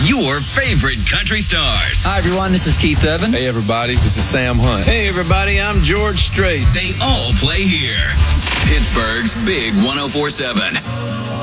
your favorite country stars. Hi, everyone. This is Keith Urban. Hey, everybody. This is Sam Hunt. Hey, everybody. I'm George Strait. They all play here. Pittsburgh's Big 104.7.